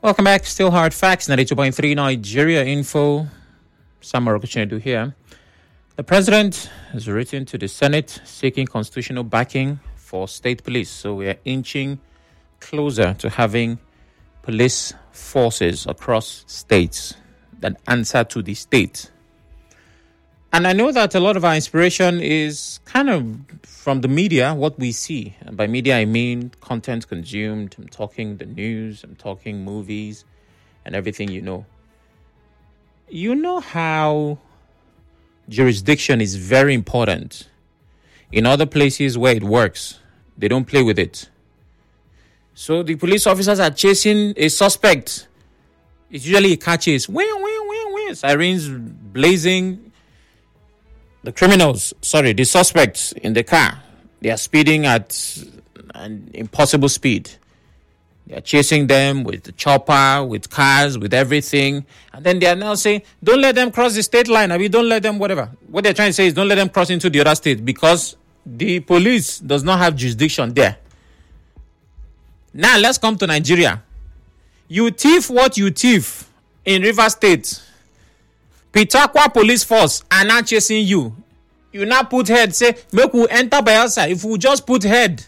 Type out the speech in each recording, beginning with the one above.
Welcome back. Still Hard Facts, 92.3 Nigeria Info. Samuel Okuchenedu here. The president has written to the Senate seeking constitutional backing for state police. So we are inching closer to having police forces across states that answer to the state. And I know that a lot of our inspiration is kind of from the media, what we see. And by media, I mean content consumed. I'm talking the news, I'm talking movies, and everything you know. You know how jurisdiction is very important. In other places where it works, they don't play with it. So the police officers are chasing a suspect. It's usually a car chase. Sirens blazing. The suspects in the car, they are speeding at an impossible speed. They are chasing them with the chopper, with cars, with everything. And then they are now saying, don't let them cross the state line. I mean, don't let them, whatever. What they're trying to say is don't let them cross into the other state because the police does not have jurisdiction there. Now, let's come to Nigeria. You thief what you thief in Rivers State. Pitakwa police force are now chasing you. You now put head, say, make we enter Bayelsa. If we just put head.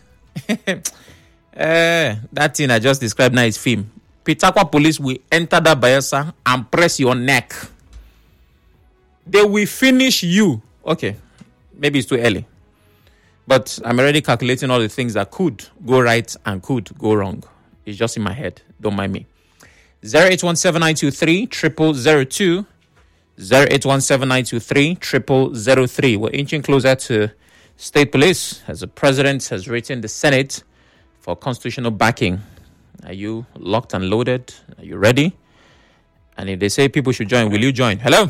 That thing I just described now is film. Pitakwa police will enter that Bayelsa and press your neck. They will finish you. Okay, maybe it's too early. But I'm already calculating all the things that could go right and could go wrong. It's just in my head. Don't mind me. 08179230002. 08179230003. We're inching closer to state police as the president has written the Senate for constitutional backing. Are you locked and loaded? Are you ready? And if they say people should join, will you join? Hello?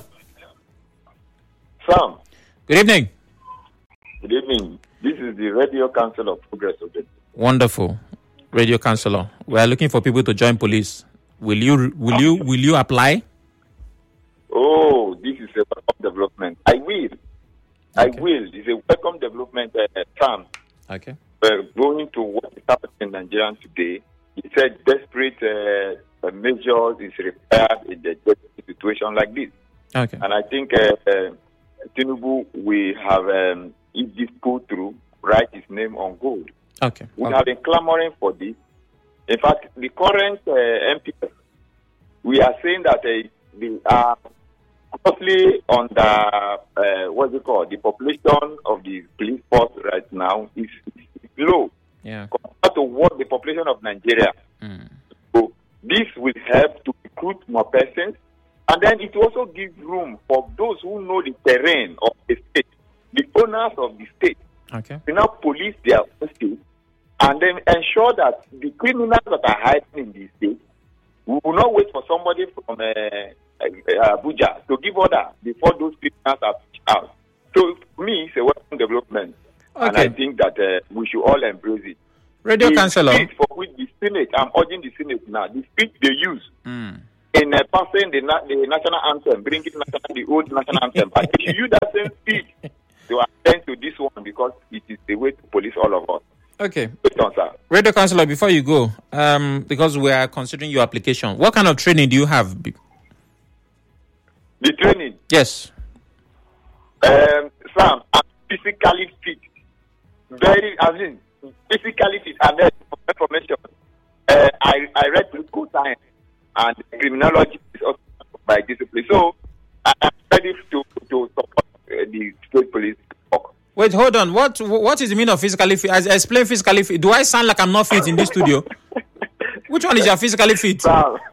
Sam. Good evening. Good evening. This is the Radio Council of Progress. Wonderful. Radio Councilor. We are looking for people to join police. Will you apply? Oh, this is a welcome development. I will. Okay. I will. It's a welcome development, Sam. Okay. Going to what is happening in Nigeria today, he said desperate measures is required in the situation like this. Okay. And I think Tinubu will have, if this go through, write his name on gold. Okay. We have been clamoring for this. In fact, the current MPs, we are saying that they are closely on the, the population of the police force right now is low compared to what the population of Nigeria. So this will help to recruit more persons, and then it also gives room for those who know the terrain of the state, the owners of the state, to now police their own state, and then ensure that the criminals that are hiding in the state, we will not wait for somebody from Abuja to give order before those criminals are pushed out. So, for me, it's a welcome development. And I think that we should all embrace it. Radio Councilor. The speed for which the Senate, I'm urging the Senate now, the speed they use in passing the national anthem, bringing the old national anthem, but they should use that same speed to attend to this one because it is the way to police all of us. Okay. Radio Councilor, before you go, because we are considering your application, what kind of training do you have? The training? Yes. Sam, I'm physically fit. Physically fit. And then, for information, I read political science and criminology is also by discipline. So, I'm ready to support the state police. Wait, hold on. What is the meaning of physically fit? As I explain physically fit, do I sound like I'm not fit in this studio? Which one is your physically fit? Sam,